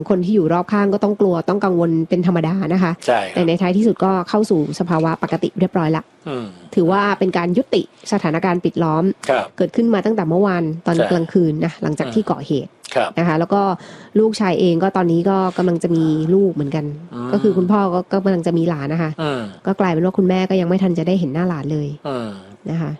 คนที่อยู่รอบข้างก็ต้องกลัวต้องกังวลเป็นธรรมดานะคะแต่ในท้ายที่สุดก็เข้าสู่สภาวะปกติเรียบร้อยละถือว่าเป็นการยุติสถานการณ์ปิดล้อมเกิดขึ้นมาตั้งแต่เมื่อวานตอนกลางคืนนะหลังจากที่เกาะเหตุนะคะแล้วก็ลูกชายเองก็ตอนนี้ก็กำลังจะมีลูกเหมือนกันก็คือคุณพ่อก็กำลังจะมีหลานนะคะก็กลายเป็นว่าคุณแม่ก็ยังไม่ทันจะได้เห็นหน้าหลานเลยนะคะ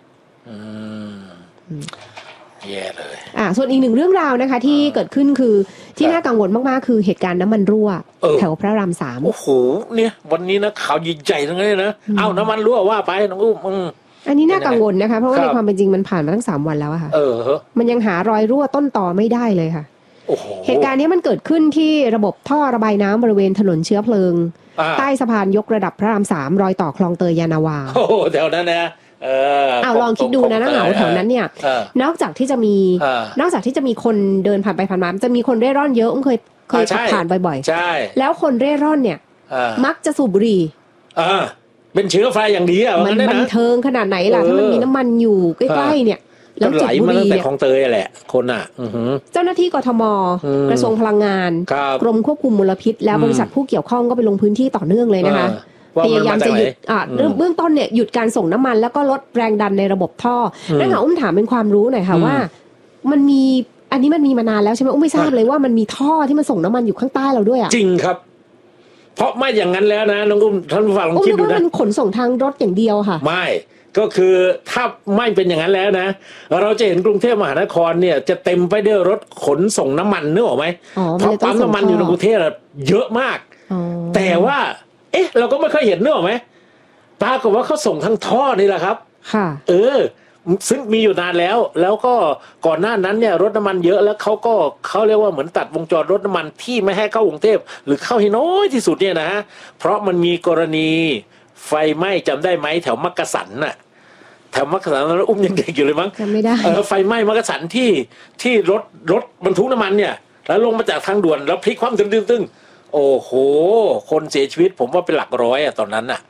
แย่เลยส่วนอีกหนึ่งเรื่องราวนะคะที่เกิดขึ้นคือที่น่ากังวลมากๆคือเหตุการณ์น้ำมันรั่วแถวพระราม3 โอ้โหเนี่ยวันนี้นะข่าวใหญ่ๆทั้งนั้นเลยนะน้ำมันรั่วว่าไปน้องอุ้มอันนี้น่ากังวลนะคะเพราะว่าในความเป็นจริงมันผ่านมาตั้ง3วันแล้วอะค่ะมันยังหารอยรั่วต้นตอไม่ได้เลยค่ะเหตุการณ์นี้มันเกิดขึ้นที่ระบบท่อระบายน้ำบริเวณถนนเชื้อเพลิงใต้สะพานยกระดับพระราม3รอยต่อคลองเตยยานาวาโอ้แถวนั้นนะลองคิดดูนะเหงาแถวนั้นเนี่ยนอกจากที่จะมีคนเดินผ่านไปผ่านมาจะมีคนเร่ร่อนเยอะเคยขับผ่านบ่อยๆใช่แล้วคนเร่ร่อนเนี่ยมักจะสูบบุหรี่เป็นเชื้อไฟอย่างดีมันบันเทิงขนาดไหนล่ะถ้ามันมีน้ำมันอยู่ใกล้ๆเนี่ยแล้วจุดบุหรี่เนี่ยของเตยแหละคนเจ้าหน้าที่กทม.กระทรวงพลังงานกรมควบคุมมลพิษแล้วบริษัทผู้เกี่ยวข้องก็ไปลงพื้นที่ต่อเนื่องเลยนะคะพยายามจะหยุดเบื้องต้นเนี่ยหยุดการส่งน้ำมันแล้วก็ลดแรงดันในระบบท่อแล้วอุ้มถามเป็นความรู้หน่อยค่ะว่ามันมีอันนี้มันมีมานานแล้วใช่ไหมอุ้มไม่ทราบเลยว่ามันมีท่อที่มันส่งน้ำมันอยู่ข้างใต้เราด้วยจริงครับเพราะไม่อย่างนั้นแล้วนะน้องอุ้มท่านผู้ฟังลองคิดดูนะมันขนส่งทางรถอย่างเดียวค่ะไม่ก็คือถ้าไม่เป็นอย่างนั้นแล้วนะเราจะเห็นกรุงเทพมหานครเนี่ยจะเต็มไปด้วยรถขนส่งน้ำมันนึกออกไหมเพราะปั๊มน้ำมันอยู่ในกรุงเทพเยอะมากแต่ว่าเราก็ไม่เคยเห็นนึกออกไหมปรากฏว่าเขาส่งทางท่อนี่แหละครับค่ะซึ่งมีอยู่นานแล้วก็ก่อนหน้านั้นเนี่ยรถน้ำมันเยอะแล้วเขาเรียกว่าเหมือนตัดวงจรรถน้ำมันที่ไม่ให้เข้ากรุงเทพหรือเข้าให้น้อยที่สุดเนี่ยนะเพราะมันมีกรณีไฟไหม้จำได้ไหมแถวมักกะสันน่ะแถวมักกะสันอุ้มยังเด็กอยู่เลยมั้งจำไม่ได้ไฟไหม้มักกะสันที่รถบรรทุกน้ำมันเนี่ยแล้วลงมาจากทางด่วนแล้วพลิกคว่ำตึ้งโอ้โหคนเสียชีวิตผมว่าเป็นหลักร้อยตอนนั้นน่ะ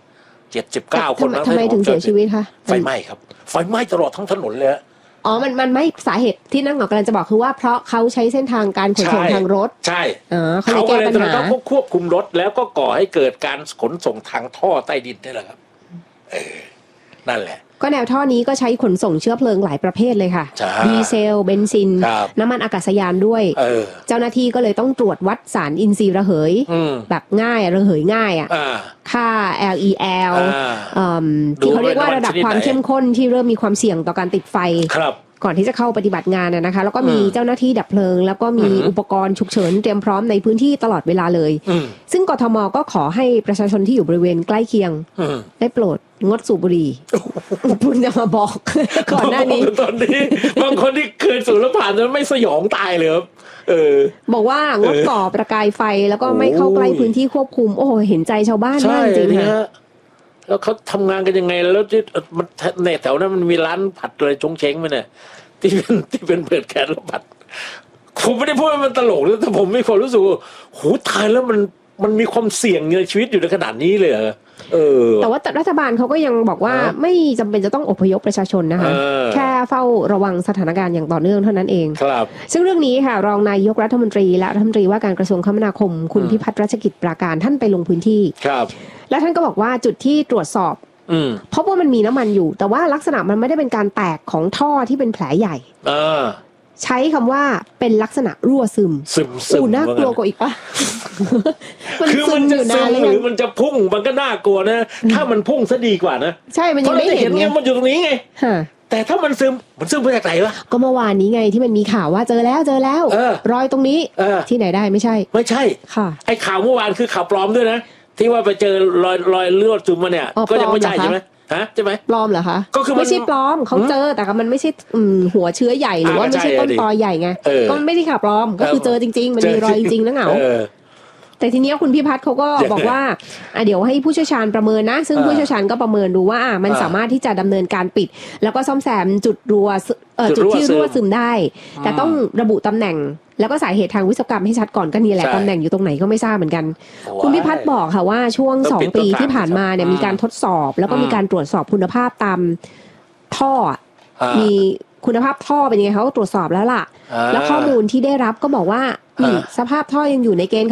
79 คนทำไมถึงเสียชีวิตคะไฟไหม้ครับไฟไหม้ตลอดทั้งถนนเลยมันไม่สาเหตุที่นั่งหงอกำลังจะบอกคือว่าเพราะเขาใช้เส้นทางการขนส่งทางรถใช่เขาก็เลยต้องควบคุมรถแล้วก็ก่อให้เกิดการขนส่งทางท่อใต้ดินนี่แหละครับนั่นแหละก็แนวท่อนี้ก็ใช้ขนส่งเชื้อเพลิงหลายประเภทเลยค่ะดีเซลเบนซินน้ำมันอากาศยานด้วยเจ้าหน้าที่ก็เลยต้องตรวจวัดสารอินทรีย์ระเหยแบบง่ายระเหยง่ายค่า LEL ที่เขาเรียกว่าระดับความเข้มข้นที่เริ่มมีความเสี่ยงต่อการติดไฟก่อนที่จะเข้าปฏิบัติงานนะคะแล้วก็มีเจ้าหน้าที่ดับเพลิงแล้วก็มีอุปกรณ์ฉุกเฉินเตรียมพร้อมในพื้นที่ตลอดเวลาเลยซึ่งกทม.ก็ขอให้ประชาชนที่อยู่บริเวณใกล้เคียงได้โปรดงดสูบบุหรี่คุณจะมาบอกก่อนหน้านี้ตอนนี้บางคนที่เคยสูบแล้วผ่านแล้วไม่สยองตายเลยครับบอกว่างดก่อประกายไฟแล้วก็ไม่เข้าใกล้พื้นที่ควบคุมโอ้โหเห็นใจชาวบ้านมากจริงๆค่ะแล้วเขาทำงานกันยังไงแล้วที่มันในแถวนั้นมันมีร้านผัดอะไรชงเช้งไหมเนี่ยที่เป็นเปิดแคสแล้วผัดผมไม่ได้พูดว่ามันตลกนะแต่ผมมีความรู้สึกว่าโหตายแล้วมันมีความเสี่ยงในชีวิตอยู่ในขนาดนี้เลยแต่ว่ารัฐบาลเขาก็ยังบอกว่าไม่จำเป็นจะต้องอพยพประชาชนนะคะแค่เฝ้าระวังสถานการณ์อย่างต่อเนื่องเท่านั้นเองครับซึ่งเรื่องนี้ค่ะรองนายกรัฐมนตรีและรัฐมนตรีว่าการกระทรวงคมนาคมคุณพิพัฒน์รัชกิจปราการท่านไปลงพื้นที่ครับและท่านก็บอกว่าจุดที่ตรวจสอบเพราะว่ามันมีน้ำมันอยู่แต่ว่าลักษณะมันไม่ได้เป็นการแตกของท่อที่เป็นแผลใหญ่ใช้คำว่าเป็นลักษณะรั่วซึมน่ากลัวกว่าอีกปะคือมันจะซึมหรือมันจะพุ่งมันก็น่ากลัวนะถ้ามันพุ่งซะดีกว่านะใช่มันยังไม่เห็นไงมันอยู่ตรงนี้ไงแต่ถ้ามันซึมมาจากไหนวะก็เมื่อวานนี้ไงที่มันมีข่าวว่าเจอแล้วรอยตรงนี้ที่ไหนได้ไม่ใช่ค่ะไอ้ข่าวเมื่อวานคือข่าวปลอมด้วยนะที่ว่าไปเจอรอยเลือดซึมมาเนี่ยก็ยังไม่ใช่ใช่ไหมใช่ไหมปลอมเหรอคะก็คือไม่ใช่ปลอมเขาเจอแต่มันไม่ใช่หัวเชื้อใหญ่หรือว่าไม่ใช่ต้นตอใหญ่ไงก็ไม่ได้ข่าวปลอมก็คือเจอจริงๆมันมีรอยจริงๆนะเหงาแต่ทีนี้คุณพิพัฒน์เขาก็บอกว่าเดี๋ยวให้ผู้เชี่ยวชาญประเมินนะซึ่งผู้เชี่ยวชาญก็ประเมินดูว่ามันสามารถที่จะดำเนินการปิดแล้วก็ซ่อมแซมจุดที่รั่วซึมได้แต่ต้องระบุตำแหน่งแล้วก็สาเหตุทางวิศวกรรมให้ชัดก่อนก็นี่แหละตำแหน่งอยู่ตรงไหนก็ไม่ทราบเหมือนกันคุณพิพัฒน์บอกค่ะว่าช่วง2 ปีที่ผ่านมาเนี่ยมีการทดสอบแล้วก็มีการตรวจสอบคุณภาพตามท่อมีคุณภาพท่อเป็นยังไงเขาตรวจสอบแล้วล่ะแล้วข้อมูลที่ได้รับก็บอกว่าสภาพท่อยังอยู่ในเกณฑ์